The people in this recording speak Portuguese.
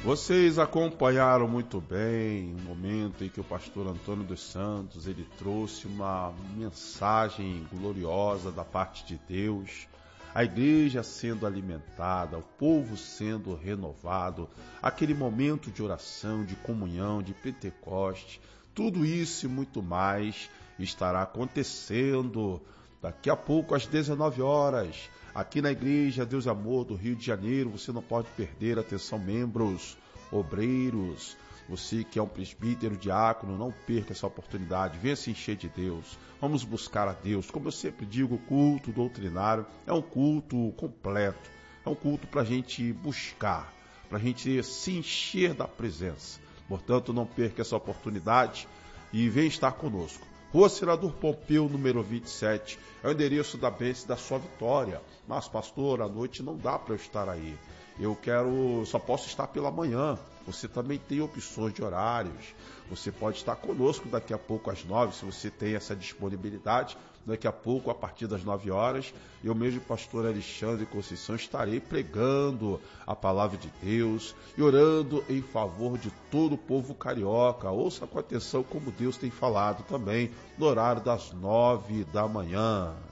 Vocês acompanharam muito bem o momento em que o pastor Antônio dos Santos ele trouxe uma mensagem gloriosa da parte de Deus, a igreja sendo alimentada, o povo sendo renovado, aquele momento de oração, de comunhão, de Pentecoste, tudo isso e muito mais estará acontecendo daqui a pouco às 19 horas. Aqui na Igreja Deus e Amor do Rio de Janeiro, você não pode perder. Atenção, membros, obreiros, você que é um presbítero, diácono, não perca essa oportunidade, venha se encher de Deus, vamos buscar a Deus. Como eu sempre digo, o culto doutrinário é um culto completo, é um culto para a gente buscar, para a gente se encher da presença. Portanto, não perca essa oportunidade e venha estar conosco. Rua Senador Pompeu, número 27, é o endereço da bênção da sua vitória. Mas, pastor, à noite não dá para eu estar aí. Só posso estar pela manhã. Você também tem opções de horários. Você pode estar conosco daqui a pouco às 9, se você tem essa disponibilidade. Daqui a pouco, a partir das 9 horas, eu mesmo, pastor Alexandre Conceição, estarei pregando a palavra de Deus e orando em favor de todo o povo carioca. Ouça com atenção como Deus tem falado também no horário das 9 da manhã.